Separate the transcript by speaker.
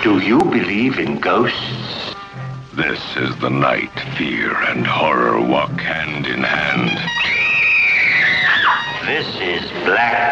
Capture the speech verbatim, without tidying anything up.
Speaker 1: Do you believe in ghosts?
Speaker 2: This is the night fear and horror walk hand in hand.
Speaker 1: This is Black